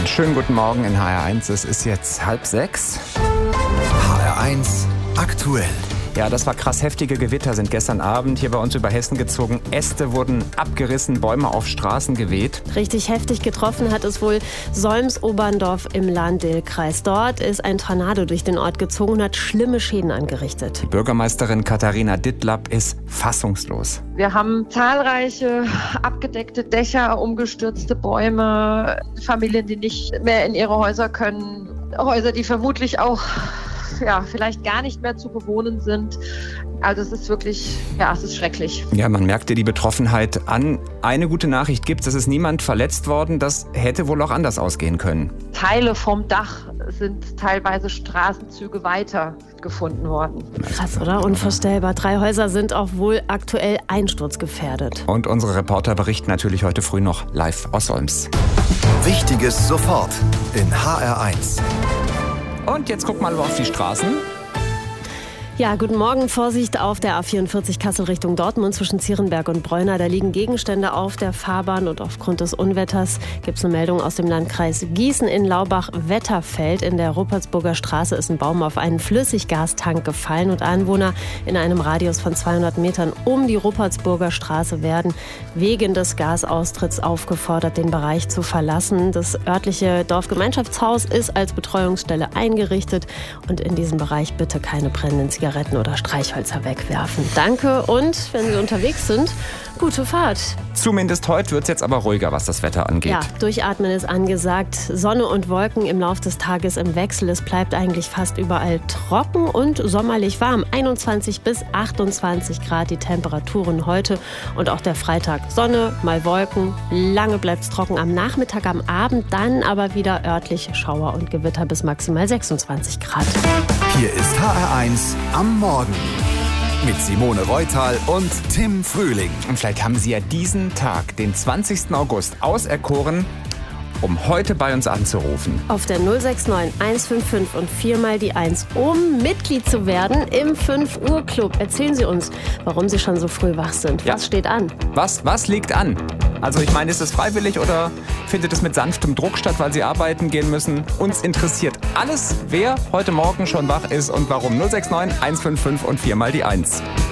schönen guten Morgen in HR1. Es ist jetzt 5:30. HR1 aktuell. Ja, das war krass. Heftige Gewitter sind gestern Abend hier bei uns über Hessen gezogen. Äste wurden abgerissen, Bäume auf Straßen geweht. Richtig heftig getroffen hat es wohl Solms-Oberndorf im Lahn-Dill-Kreis. Dort ist ein Tornado durch den Ort gezogen und hat schlimme Schäden angerichtet. Die Bürgermeisterin Katharina Dittlap ist fassungslos. Wir haben zahlreiche abgedeckte Dächer, umgestürzte Bäume, Familien, die nicht mehr in ihre Häuser können, Häuser, die vermutlich auch vielleicht gar nicht mehr zu bewohnen sind. Also es ist wirklich, es ist schrecklich. Ja, man merkte die Betroffenheit an. Eine gute Nachricht gibt's, es ist niemand verletzt worden. Das hätte wohl auch anders ausgehen können. Teile vom Dach sind teilweise Straßenzüge weiter gefunden worden. Krass, oder? Unvorstellbar. 3 Häuser sind auch wohl aktuell einsturzgefährdet. Und unsere Reporter berichten natürlich heute früh noch live aus Solms. Wichtiges sofort in HR1. Und jetzt guck mal auf die Straßen. Ja, guten Morgen. Vorsicht auf der A44 Kassel Richtung Dortmund zwischen Zierenberg und Breuna. Da liegen Gegenstände auf der Fahrbahn und aufgrund des Unwetters gibt es eine Meldung aus dem Landkreis Gießen in Laubach-Wetterfeld. In der Ruppertsburger Straße ist ein Baum auf einen Flüssiggastank gefallen und Anwohner in einem Radius von 200 Metern um die Ruppertsburger Straße werden wegen des Gasaustritts aufgefordert, den Bereich zu verlassen. Das örtliche Dorfgemeinschaftshaus ist als Betreuungsstelle eingerichtet und in diesem Bereich bitte keine brennenden Zigaretten oder Streichhölzer wegwerfen. Danke und wenn Sie unterwegs sind, gute Fahrt. Zumindest heute wird es jetzt aber ruhiger, was das Wetter angeht. Ja, durchatmen ist angesagt. Sonne und Wolken im Laufe des Tages im Wechsel. Es bleibt eigentlich fast überall trocken und sommerlich warm. 21 bis 28 Grad die Temperaturen heute und auch der Freitag. Sonne, mal Wolken, lange bleibt es trocken am Nachmittag, am Abend dann aber wieder örtliche Schauer und Gewitter bis maximal 26 Grad. Hier ist HR1 am Morgen mit Simone Reutal und Tim Frühling. Und vielleicht haben Sie ja diesen Tag, den 20. August, auserkoren, um heute bei uns anzurufen. Auf der 069 155 und 4 mal die 1, um Mitglied zu werden im 5 Uhr Club. Erzählen Sie uns, warum Sie schon so früh wach sind. Ja. Was steht an? Was liegt an? Also ich meine, ist es freiwillig oder findet es mit sanftem Druck statt, weil Sie arbeiten gehen müssen? Uns interessiert alles, wer heute Morgen schon wach ist und warum. 069 155 und 4 mal die 1.